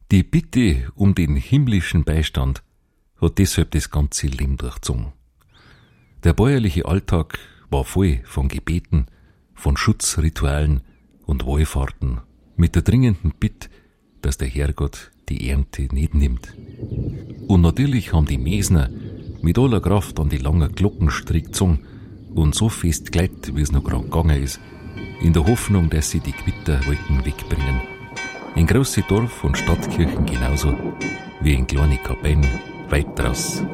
Die Bitte um den himmlischen Beistand hat deshalb das ganze Leben durchzogen. Der bäuerliche Alltag war voll von Gebeten, von Schutzritualen und Wallfahrten mit der dringenden Bitte, dass der Herrgott die Ernte nicht nimmt. Und natürlich haben die Mesner mit aller Kraft an die langen Glockenstrick gezogen und so fest gleitet, wie es noch gerade gegangen ist, in der Hoffnung, dass sie die Gewitterwolken wegbringen. In große Dorf- und Stadtkirchen genauso wie in kleine Kapellen weit draus